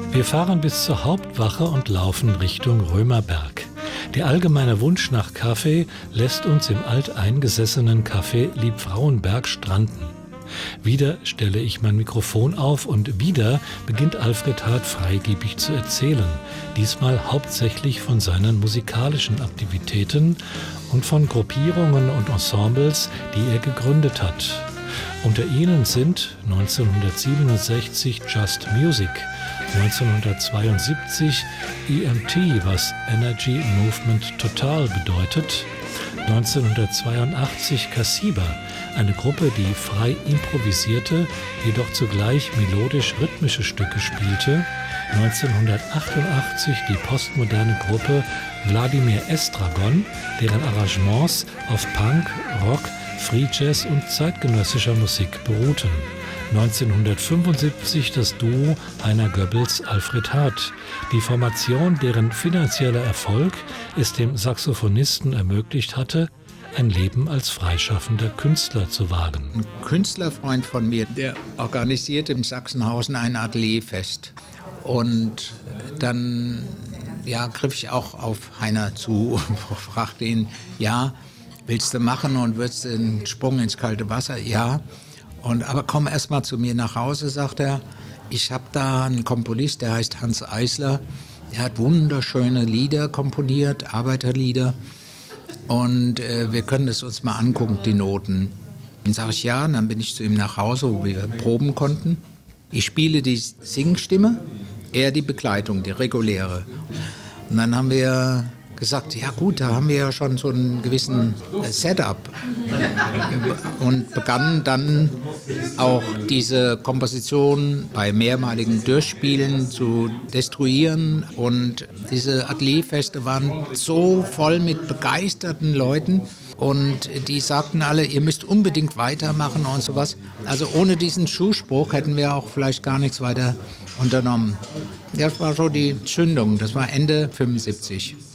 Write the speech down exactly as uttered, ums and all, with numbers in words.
Wir fahren bis zur Hauptwache und laufen Richtung Römerberg. Der allgemeine Wunsch nach Kaffee lässt uns im alteingesessenen Café Liebfrauenberg stranden. Wieder stelle ich mein Mikrofon auf und wieder beginnt Alfred Hart freigebig zu erzählen. Diesmal hauptsächlich von seinen musikalischen Aktivitäten und von Gruppierungen und Ensembles, die er gegründet hat. Unter ihnen sind neunzehnhundertsiebenundsechzig Just Music, neunzehnhundertzweiundsiebzig E M T, was Energy Movement Total bedeutet, neunzehnhundertzweiundachtzig Cassiba, eine Gruppe, die frei improvisierte, jedoch zugleich melodisch-rhythmische Stücke spielte, neunzehnhundertachtundachtzig die postmoderne Gruppe Wladimir Estragon, deren Arrangements auf Punk, Rock, Free Jazz und zeitgenössischer Musik beruhten. neunzehnhundertfünfundsiebzig das Duo Heiner Goebbels-Alfred Hart. Die Formation, deren finanzieller Erfolg es dem Saxophonisten ermöglicht hatte, ein Leben als freischaffender Künstler zu wagen. Ein Künstlerfreund von mir, der organisierte im Sachsenhausen ein Atelierfest. Und dann ja, griff ich auch auf Heiner zu und fragte ihn, ja, willst du machen und würdest einen Sprung ins kalte Wasser? Ja. Und, aber komm erst mal zu mir nach Hause, sagt er. Ich habe da einen Komponist, der heißt Hans Eisler. Der hat wunderschöne Lieder komponiert, Arbeiterlieder. Und äh, wir können es uns mal angucken, die Noten. Dann sage ich ja, und dann bin ich zu ihm nach Hause, wo wir proben konnten. Ich spiele die Singstimme, er die Begleitung, die reguläre. Und dann haben wir gesagt, ja gut, da haben wir ja schon so einen gewissen Setup und begannen dann auch diese Komposition bei mehrmaligen Durchspielen zu destruieren und diese Atelierfeste waren so voll mit begeisterten Leuten und die sagten alle, ihr müsst unbedingt weitermachen und sowas. Also ohne diesen Zuspruch hätten wir auch vielleicht gar nichts weiter unternommen. Das war so die Zündung, das war Ende fünfundsiebzig.